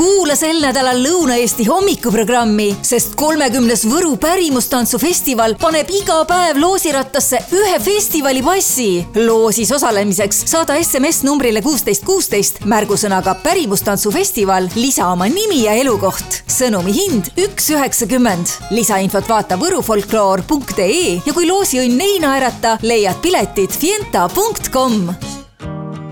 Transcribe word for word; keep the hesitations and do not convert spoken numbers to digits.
Kuula sel nädalal Lõuna-Eesti hommikuprogrammi, sest kolmekümnes Võru pärimustantsufestival paneb iga päev loosirattasse ühe festivali passi. Loosis osalemiseks saada S M S numbrile kuusteist kuusteist märgusõnaga pärimustantsufestival, lisa oma nimi ja elukoht. Sõnumi hind üks üheksakümmend. Lisainfot vaata võrufolkloor punkt ee ja kui loosiõnn ei naerata, leiad piletid fienta punkt com.